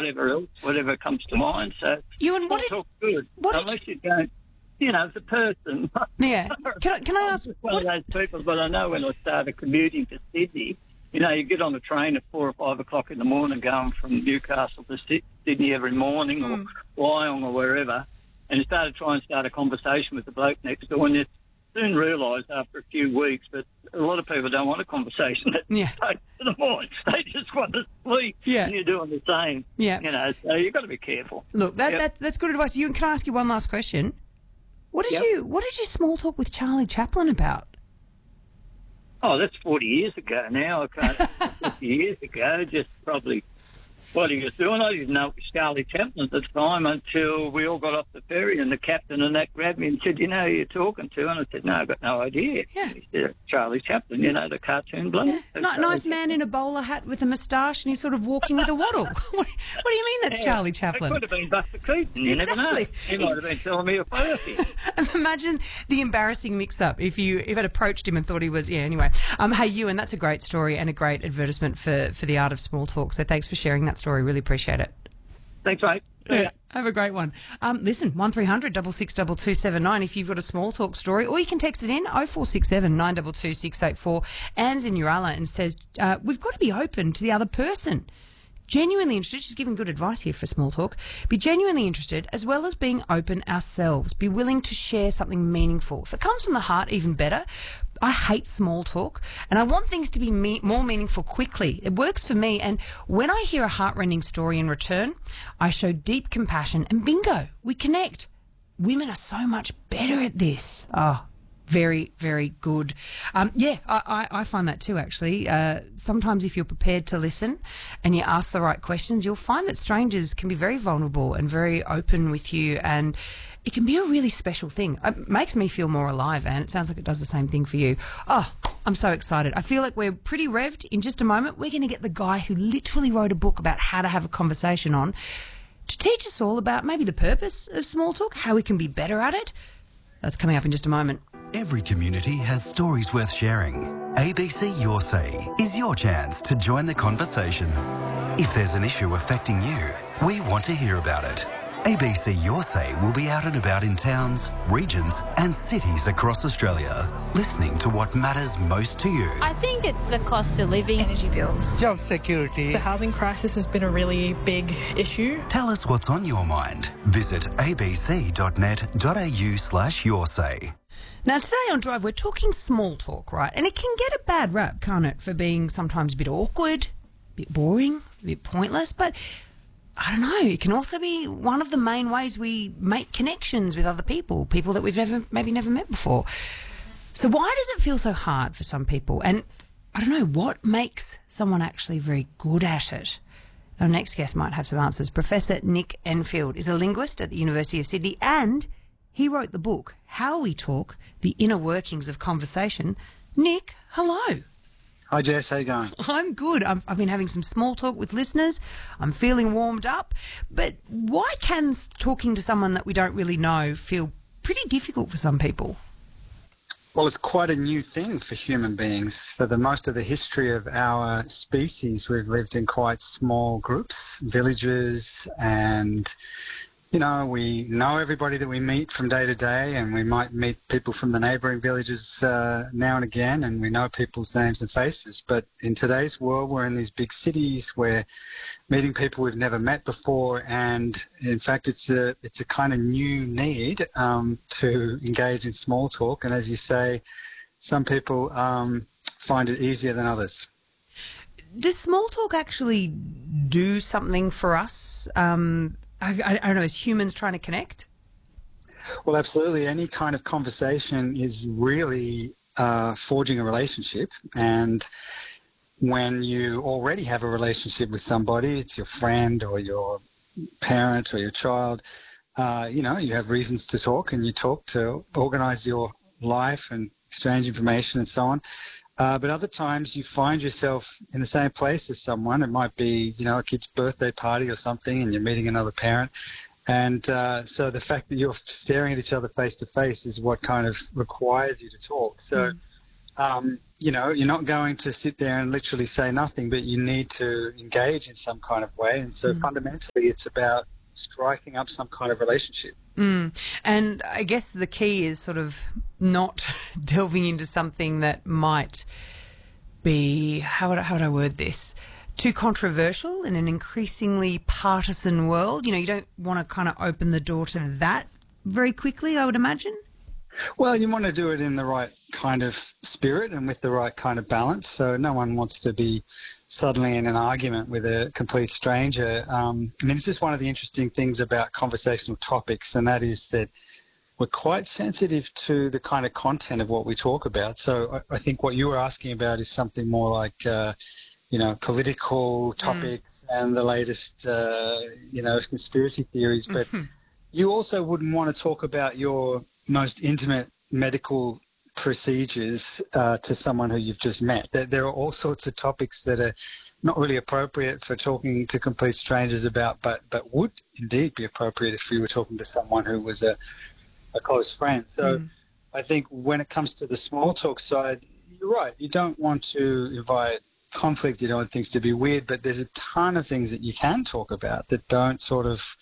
whatever comes to mind. So Ewan, good. Unless you don't, as a person. Yeah. Can I ask? I'm one of those people, but I know when I started commuting to Sydney, you get on the train at 4 or 5 o'clock in the morning going from Newcastle to Sydney every morning or Wyong or wherever, and you start a conversation with the bloke next door, and you soon realise after a few weeks that a lot of people don't want a conversation that takes to the morning. They just want to sleep, and you're doing the same. Yeah. So you've got to be careful. Look, that's good advice. Ewan, can I ask you one last question? What did you small talk with Charlie Chaplin about? Oh, that's 40 years ago now. I can't. 50 years ago, just probably what he was doing. I didn't know it was Charlie Chaplin at the time until we all got off the ferry and the captain and that grabbed me and said, who you're talking to? And I said, no, I've got no idea. Yeah. He said, Charlie Chaplin, the cartoon bloke. Yeah. Nice man in a bowler hat with a moustache and he's sort of walking with a waddle. What do you mean that's Charlie Chaplin? It could have been Buster Keaton. You never know. He might have been telling me a biography. Imagine the embarrassing mix-up if I'd approached him and thought he was... Yeah, anyway. Hey, Ewan, that's a great story and a great advertisement for the art of small talk. So thanks for sharing that story. Really appreciate it. Thanks, mate. Yeah. Have a great one. Listen, 1300 662 if you've got a small talk story, or you can text it in 0467 922 684. Anne's in Uralla and says, we've got to be open to the other person. Genuinely interested. She's giving good advice here for small talk. Be genuinely interested as well as being open ourselves. Be willing to share something meaningful. If it comes from the heart, even better. I hate small talk and I want things to be more meaningful quickly. It works for me, and when I hear a heartrending story in return, I show deep compassion and bingo, we connect. Women are so much better at this. Oh, very, very good. I find that too, actually. Sometimes if you're prepared to listen and you ask the right questions, you'll find that strangers can be very vulnerable and very open with you, and it can be a really special thing. It makes me feel more alive, and it sounds like it does the same thing for you. Oh, I'm so excited. I feel like we're pretty revved. In just a moment, we're going to get the guy who literally wrote a book about how to have a conversation on to teach us all about maybe the purpose of small talk, how we can be better at it. That's coming up in just a moment. Every community has stories worth sharing. ABC Your Say is your chance to join the conversation. If there's an issue affecting you, we want to hear about it. ABC Your Say will be out and about in towns, regions and cities across Australia, listening to what matters most to you. I think it's the cost of living, energy bills, job security. The housing crisis has been a really big issue. Tell us what's on your mind. Visit abc.net.au/yoursay. Now, today on Drive, we're talking small talk, right? And it can get a bad rap, can't it, for being sometimes a bit awkward, a bit boring, a bit pointless, but I don't know, it can also be one of the main ways we make connections with other people that we've maybe never met before. So why does it feel so hard for some people? And I don't know, what makes someone actually very good at it? Our next guest might have some answers. Professor Nick Enfield is a linguist at the University of Sydney, and he wrote the book, How We Talk, The Inner Workings of Conversation. Nick, hello. Hi, Jess. How you going? I'm good. I've been having some small talk with listeners. I'm feeling warmed up. But why can talking to someone that we don't really know feel pretty difficult for some people? Well, it's quite a new thing for human beings. For the most of the history of our species, we've lived in quite small groups, villages, and we know everybody that we meet from day to day, and we might meet people from the neighbouring villages now and again, and we know people's names and faces. But in today's world, we're in these big cities, we're meeting people we've never met before, and in fact, it's a kind of new need to engage in small talk. And as you say, some people find it easier than others. Does small talk actually do something for us? I don't know, as humans trying to connect? Well, absolutely. Any kind of conversation is really forging a relationship. And when you already have a relationship with somebody, it's your friend or your parent or your child, you have reasons to talk, and you talk to organise your life and exchange information and so on. But other times you find yourself in the same place as someone. It might be, a kid's birthday party or something, and you're meeting another parent. And so the fact that you're staring at each other face to face is what kind of requires you to talk. So, you're not going to sit there and literally say nothing, but you need to engage in some kind of way. And so fundamentally, it's about striking up some kind of relationship. And I guess the key is sort of not delving into something that might be, how would I word this, too controversial in an increasingly partisan world. You don't want to kind of open the door to that very quickly, I would imagine. Well, you want to do it in the right kind of spirit and with the right kind of balance. So no one wants to be suddenly in an argument with a complete stranger. This is one of the interesting things about conversational topics, and that is that we're quite sensitive to the kind of content of what we talk about. So I think what you were asking about is something more like, political topics and the latest, conspiracy theories. But you also wouldn't want to talk about your most intimate medical procedures to someone who you've just met. There are all sorts of topics that are not really appropriate for talking to complete strangers about, but would indeed be appropriate if you were talking to someone who was a close friend. So I think when it comes to the small talk side, you're right. You don't want to invite conflict. You don't want things to be weird, but there's a ton of things that you can talk about that don't sort of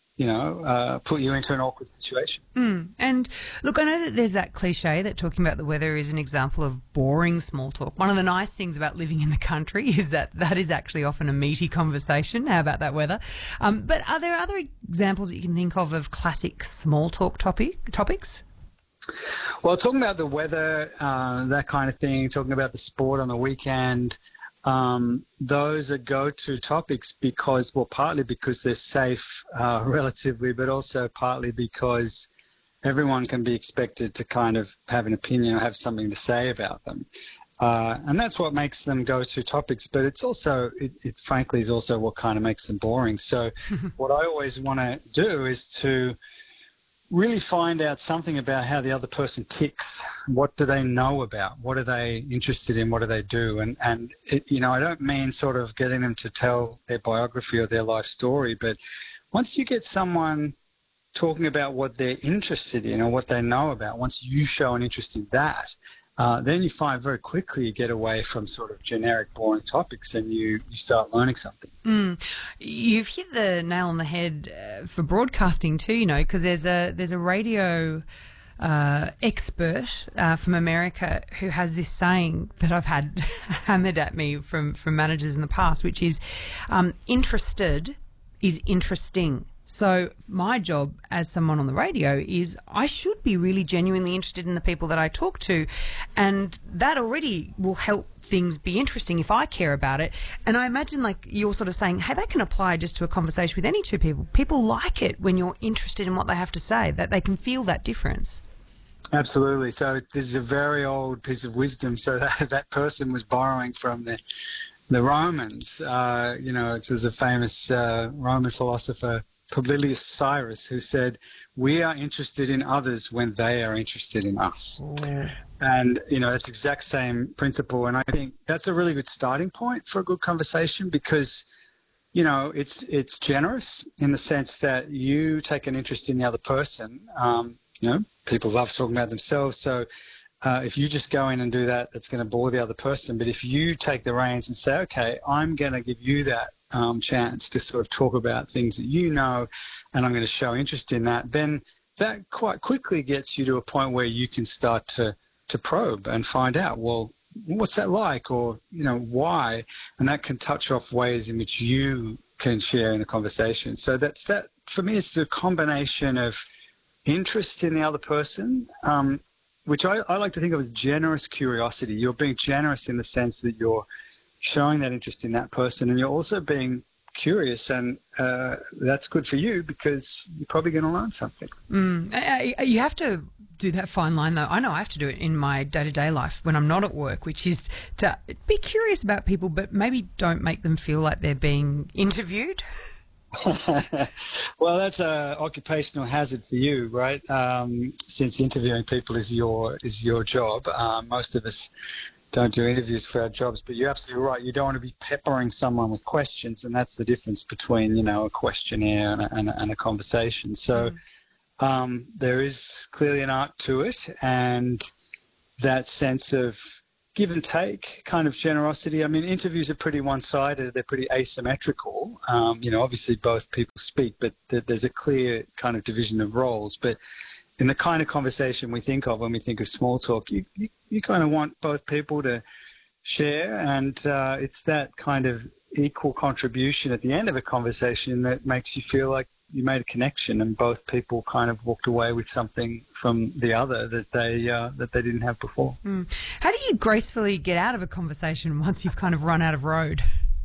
put you into an awkward situation. And look, I know that there's that cliche that talking about the weather is an example of boring small talk. One of the nice things about living in the country is that is actually often a meaty conversation. How about that weather? But are there other examples that you can think of classic small talk topics? Well, talking about the weather, that kind of thing, talking about the sport on the weekend, those are go-to topics partly because they're safe relatively, but also partly because everyone can be expected to kind of have an opinion or have something to say about them. And that's what makes them go-to topics, but it's also, it frankly is also what kind of makes them boring. So what I always want to do is to really find out something about how the other person ticks. What do they know about? What are they interested in? What do they do? And I don't mean sort of getting them to tell their biography or their life story, but once you get someone talking about what they're interested in or what they know about, once you show an interest in that, then you find very quickly you get away from sort of generic, boring topics and you start learning something. You've hit the nail on the head for broadcasting too, because there's a radio expert from America who has this saying that I've had hammered at me from managers in the past, which is interested is interesting. So my job as someone on the radio is I should be really genuinely interested in the people that I talk to, and that already will help things be interesting if I care about it. And I imagine like you're sort of saying, hey, that can apply just to a conversation with any two people. People like it when you're interested in what they have to say, that they can feel that difference. Absolutely. So this is a very old piece of wisdom. So that person was borrowing from the Romans. There's a famous Roman philosopher, Publilius Cyrus, who said, we are interested in others when they are interested in us. And, it's the exact same principle. And I think that's a really good starting point for a good conversation because, it's generous in the sense that you take an interest in the other person. People love talking about themselves. So if you just go in and do that, that's going to bore the other person. But if you take the reins and say, okay, I'm going to give you that chance to sort of talk about things that you know, and I'm going to show interest in that, then that quite quickly gets you to a point where you can start to probe and find out, well, what's that like, or, why? And that can touch off ways in which you can share in the conversation. So that for me, it's the combination of interest in the other person, which I like to think of as generous curiosity. You're being generous in the sense that you're showing that interest in that person, and you're also being curious, and that's good for you because you're probably going to learn something. You have to do that fine line, though. I know I have to do it in my day-to-day life when I'm not at work, which is to be curious about people, but maybe don't make them feel like they're being interviewed. Well, that's an occupational hazard for you, right? Since interviewing people is your job. Most of us don't do interviews for our jobs, but you're absolutely right. You don't want to be peppering someone with questions, and that's the difference between, a questionnaire and a conversation. So there is clearly an art to it, and that sense of give and take kind of generosity. I mean, interviews are pretty one-sided. They're pretty asymmetrical. Obviously both people speak, but there's a clear kind of division of roles. But in the kind of conversation we think of when we think of small talk, you kind of want both people to share, and it's that kind of equal contribution at the end of a conversation that makes you feel like you made a connection and both people kind of walked away with something from the other that they didn't have before. How do you gracefully get out of a conversation once you've kind of run out of road?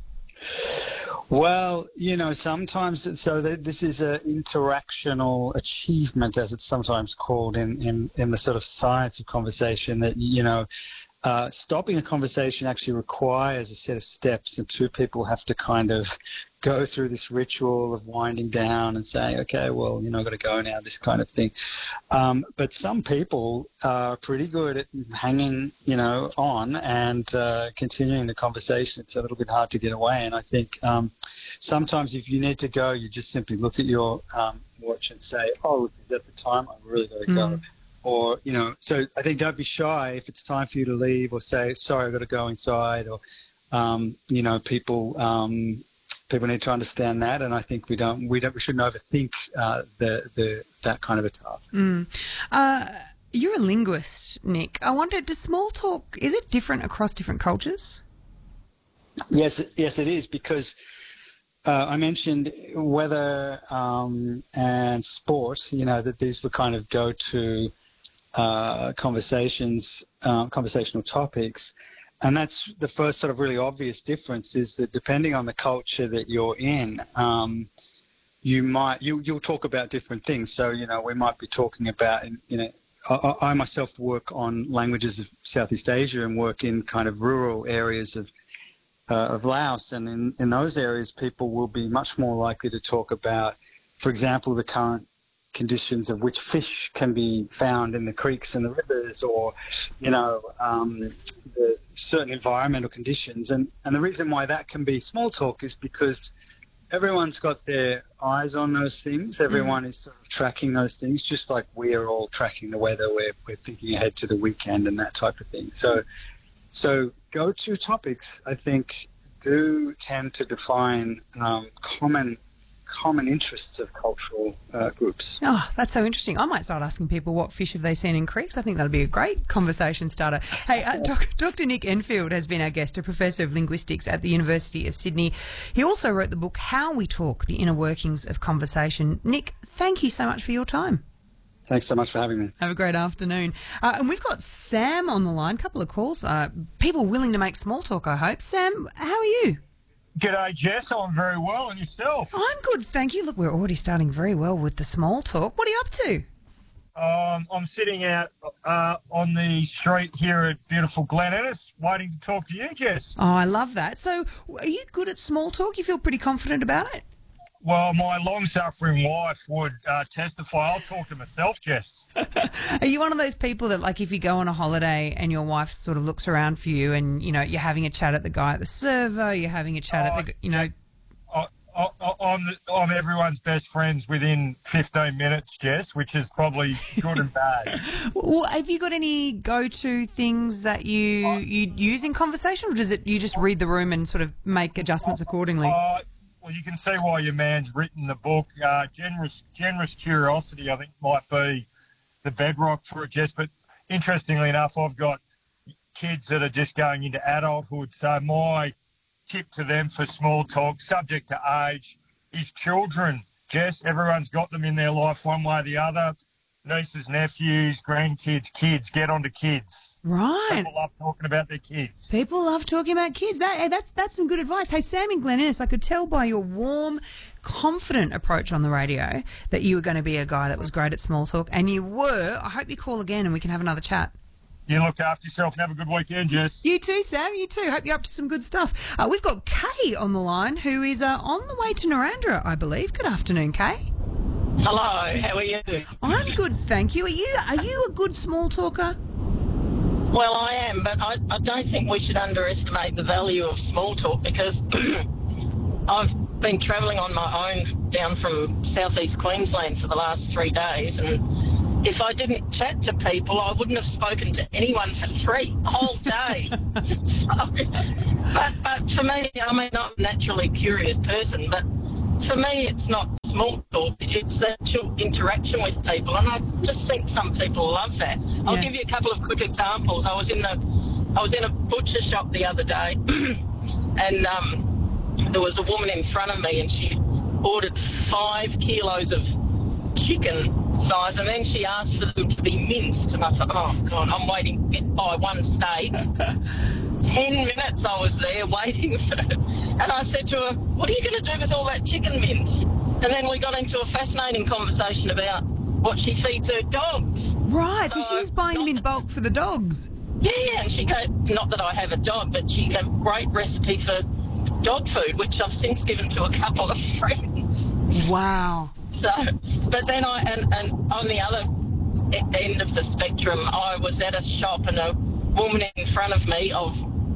Well, sometimes this is an interactional achievement, as it's sometimes called in the sort of science of conversation, that, stopping a conversation actually requires a set of steps, and two people have to kind of go through this ritual of winding down and saying, okay, well, I've got to go now, this kind of thing. But some people are pretty good at hanging, on and continuing the conversation. It's a little bit hard to get away. And I think sometimes if you need to go, you just simply look at your watch and say, oh, is that the time? I've really got to go. Or, so I think don't be shy if it's time for you to leave, or say, sorry, I've got to go inside, or, people need to understand that. And I think we shouldn't overthink that kind of a task. You're a linguist, Nick. I wonder, does small talk, is it different across different cultures? Yes, it is, because I mentioned weather and sport, that these were kind of go-to conversational topics. And that's the first sort of really obvious difference, is that depending on the culture that you're in, you'll talk about different things. So, we might be talking about, I myself work on languages of Southeast Asia and work in kind of rural areas of Laos. And in those areas, people will be much more likely to talk about, for example, the current conditions of which fish can be found in the creeks and the rivers, or, the certain environmental conditions. And the reason why that can be small talk is because everyone's got their eyes on those things. Everyone is sort of tracking those things, just like we're all tracking the weather. We're thinking ahead to the weekend and that type of thing. So go-to topics, I think, do tend to define common interests of cultural groups. Oh, that's so interesting. I might start asking people what fish have they seen in creeks. I think that'll be a great conversation starter. Hey, Dr. Nick Enfield has been our guest, a professor of linguistics at the University of Sydney. He also wrote the book How We Talk, The Inner Workings of Conversation. Nick, thank you so much for your time. Thanks so much for having me. Have a great afternoon. And we've got Sam on the line, a couple of calls. People willing to make small talk, I hope. Sam, how are you? G'day, Jess. I'm very well, and yourself? I'm good, thank you. Look, we're already starting very well with the small talk. What are you up to? I'm sitting out on the street here at beautiful Glen Innes, waiting to talk to you, Jess. Oh, I love that. So, are you good at small talk? You feel pretty confident about it? Well, my long-suffering wife would testify. I'll talk to myself, Jess. Are you one of those people that, like, if you go on a holiday and your wife sort of looks around for you and, you're having a chat at the guy at the server, you're having a chat at the, I'm everyone's best friends within 15 minutes, Jess, which is probably good and bad. Well, have you got any go-to things that you use in conversation, or does it you just read the room and sort of make adjustments accordingly? Well, you can see why your man's written the book. Generous curiosity, I think, might be the bedrock for it, Jess. But interestingly enough, I've got kids that are just going into adulthood. So my tip to them for small talk, subject to age, is children. Jess, everyone's got them in their life one way or the other. Nieces, nephews, grandkids, kids. Get on to kids. Right. People love talking about their kids. People love talking about kids. That's some good advice. Hey, Sam in Glen Innes, I could tell by your warm, confident approach on the radio that you were going to be a guy that was great at small talk, and you were. I hope you call again and we can have another chat. You look after yourself and have a good weekend, Jess. You too, Sam. You too. Hope you're up to some good stuff. We've got Kay on the line, who is on the way to Narrandera, I believe. Good afternoon, Kay. Hello, how are you? I'm good, thank you. Are you a good small talker? Well, I am, but I don't think we should underestimate the value of small talk, because I've been travelling on my own down from southeast Queensland for the last 3 days, and if I didn't chat to people, I wouldn't have spoken to anyone for 3 whole days. So, but for me, I mean, I'm a naturally curious person, but for me, it's not small talk. It's actual interaction with people, and I just think some people love that. I'll give you a couple of quick examples. I was in a butcher shop the other day, and there was a woman in front of me, and she ordered 5 kilos of chicken thighs, and then she asked for them to be minced, and I thought, oh God, I'm waiting to get by one steak. 10 minutes I was there waiting for it, and I said to her, what are you going to do with all that chicken mince? And then we got into a fascinating conversation about what she feeds her dogs. Right, so she was buying them in bulk for the dogs. Yeah, and she gave, not that I have a dog, but she gave a great recipe for dog food, which I've since given to a couple of friends. Wow. So, but then and on the other end of the spectrum, I was at a shop, and a woman in front of me of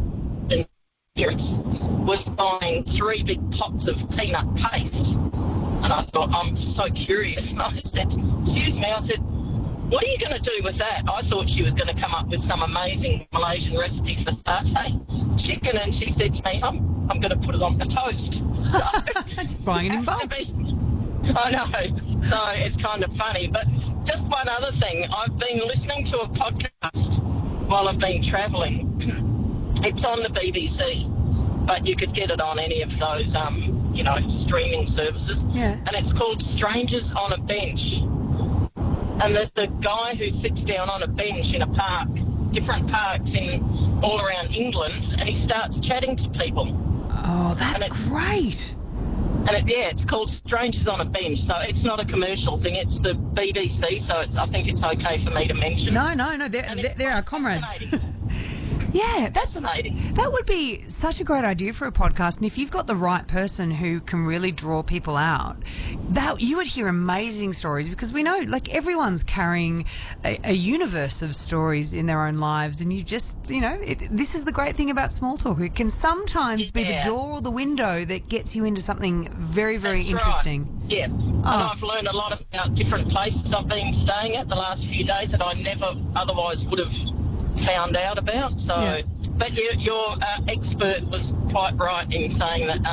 was buying 3 big pots of peanut paste. And I thought, I'm so curious. And I said, excuse me, I said, what are you going to do with that? I thought she was going to come up with some amazing Malaysian recipe for satay chicken, and she said to me, I'm going to put it on the toast. So, it's buying it in bulk. I know. So it's kind of funny. But just one other thing. I've been listening to a podcast while I've been travelling. It's on the BBC, but you could get it on any of those, streaming services. Yeah. And it's called Strangers on a Bench. And there's the guy who sits down on a bench in a park, different parks all around England, and he starts chatting to people. Oh, that's great. And it's called Strangers on a Bench, so it's not a commercial thing. It's the BBC, so I think it's okay for me to mention. No, they're our comrades. Yeah, that would be such a great idea for a podcast. And if you've got the right person who can really draw people out, that you would hear amazing stories, because we know, like, everyone's carrying a universe of stories in their own lives. And you just, this is the great thing about small talk. It can sometimes be the door or the window that gets you into something very, very interesting. Right. Yeah. And I've learned a lot about different places I've been staying at the last few days that I never otherwise would have found out about. So, but your expert was quite right in saying that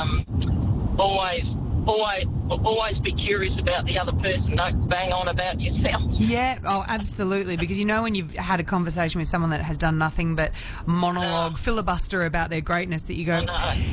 always be curious about the other person. Don't bang on about yourself. Yeah, absolutely. Because when you've had a conversation with someone that has done nothing but monologue, filibuster about their greatness, that you go,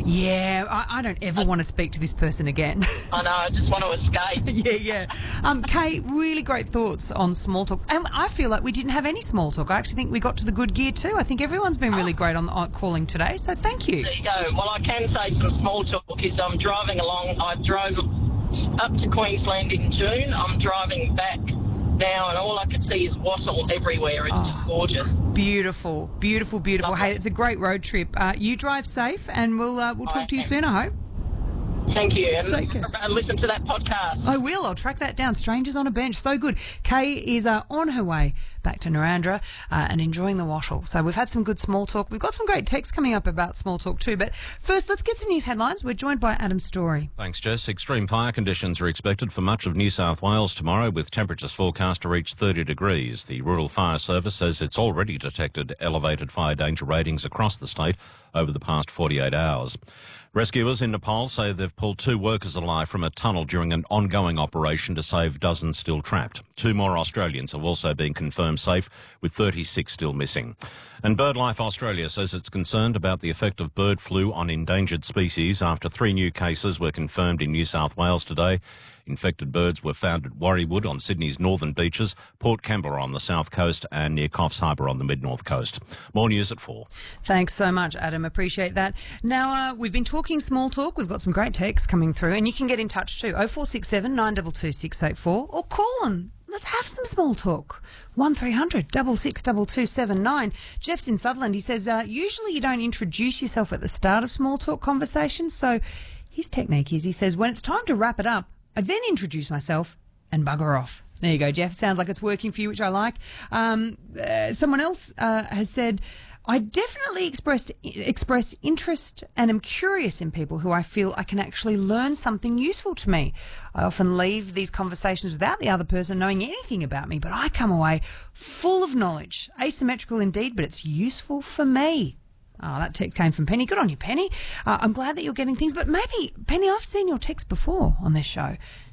I don't ever want to speak to this person again. I know, I just want to escape. Yeah. Kay, really great thoughts on small talk. And I feel like we didn't have any small talk. I actually think we got to the good gear too. I think everyone's been really great on calling today, so thank you. There you go. Well, I can say some small talk is I'm driving along. I drove up to Queensland in June. I'm driving back now, and all I could see is wattle everywhere. It's just gorgeous. Beautiful. Hey, it's a great road trip. You drive safe, and we'll talk to you soon, I hope. Thank you. And listen to that podcast. I will. I'll track that down. Strangers on a Bench. So good. Kay is on her way back to Narrandera and enjoying the wattle. So we've had some good small talk. We've got some great texts coming up about small talk too. But first, let's get some news headlines. We're joined by Adam Story. Thanks, Jess. Extreme fire conditions are expected for much of New South Wales tomorrow, with temperatures forecast to reach 30 degrees. The Rural Fire Service says it's already detected elevated fire danger ratings across the state over the past 48 hours. Rescuers in Nepal say they've pulled 2 workers alive from a tunnel during an ongoing operation to save dozens still trapped. 2 more Australians have also been confirmed safe, with 36 still missing. And BirdLife Australia says it's concerned about the effect of bird flu on endangered species after 3 new cases were confirmed in New South Wales today. Infected birds were found at Warriewood on Sydney's northern beaches, Port Kembla on the south coast, and near Coffs Harbour on the mid-north coast. More news at 4. Thanks so much, Adam. Appreciate that. Now, we've been talking small talk. We've got some great texts coming through, and you can get in touch too. 0467 922 684, or call on. Let's have some small talk. 1300 662279. Jeff's in Sutherland. He says, usually you don't introduce yourself at the start of small talk conversations. So his technique is, he says, when it's time to wrap it up, I then introduce myself and bugger off. There you go, Jeff. Sounds like it's working for you, which I like. Someone else has said, I definitely express interest and am curious in people who I feel I can actually learn something useful to me. I often leave these conversations without the other person knowing anything about me, but I come away full of knowledge. Asymmetrical indeed, but it's useful for me. Oh, that text came from Penny. Good on you, Penny. I'm glad that you're getting things, but maybe, Penny, I've seen your text before on this show.